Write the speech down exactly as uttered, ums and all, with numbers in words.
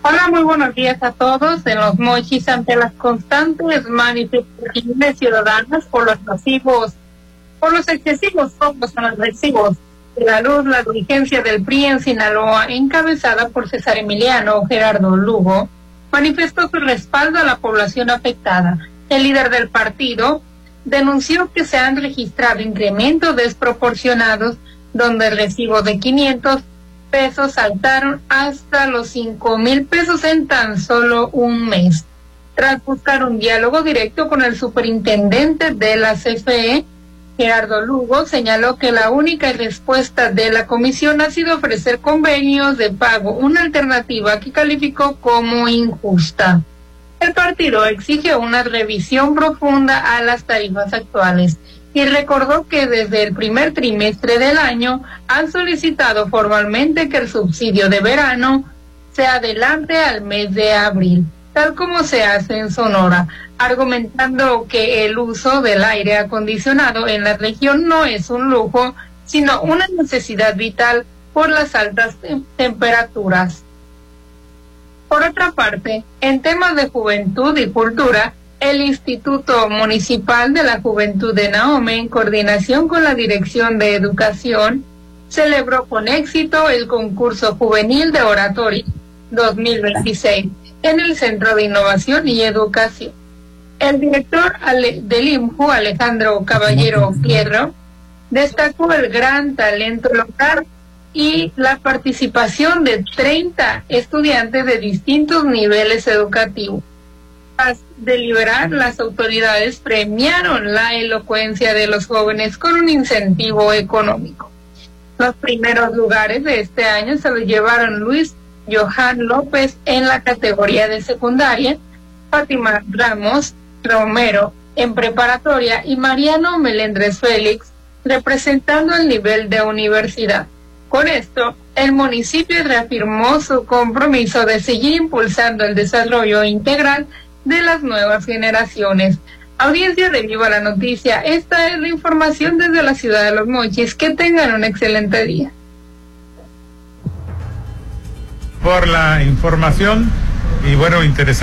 Hola, muy buenos días a todos. En Los Mochis, ante las constantes manifestaciones ciudadanas por los masivos, por los excesivos cobros en los recibos de la luz, la dirigencia del P R I en Sinaloa, encabezada por César Emiliano Gerardo Lugo, manifestó su respaldo a la población afectada. El líder del partido denunció que se han registrado incrementos desproporcionados, donde el recibo de quinientos pesos saltaron hasta los cinco mil pesos en tan solo un mes. Tras buscar un diálogo directo con el superintendente de la C F E, Gerardo Lugo señaló que la única respuesta de la comisión ha sido ofrecer convenios de pago, una alternativa que calificó como injusta. El partido exige una revisión profunda a las tarifas actuales y recordó que desde el primer trimestre del año han solicitado formalmente que el subsidio de verano se adelante al mes de abril, tal como se hace en Sonora, argumentando que el uso del aire acondicionado en la región no es un lujo, sino una necesidad vital por las altas tem- temperaturas. Por otra parte, en temas de juventud y cultura, el Instituto Municipal de la Juventud de Nahome, en coordinación con la Dirección de Educación, celebró con éxito el concurso juvenil de oratoria dos mil veintiséis en el Centro de Innovación y Educación. El director Ale- del I M J U, Alejandro Caballero Fierro, destacó el gran talento local y la participación de treinta estudiantes de distintos niveles educativos. Tras deliberar, las autoridades premiaron la elocuencia de los jóvenes con un incentivo económico. Los primeros lugares de este año se los llevaron Luis Johan López en la categoría de secundaria, Fátima Ramos Romero en preparatoria y Mariano Melendres Félix representando el nivel de universidad. Con esto, el municipio reafirmó su compromiso de seguir impulsando el desarrollo integral de las nuevas generaciones. Audiencia de Viva la Noticia, esta es la información desde la ciudad de Los Mochis. Que tengan un excelente día. Por la información y bueno, interesante.